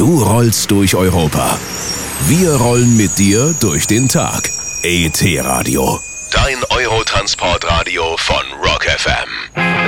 Du rollst durch Europa. Wir rollen mit dir durch den Tag. ET Radio. Dein Eurotransportradio von Rock FM.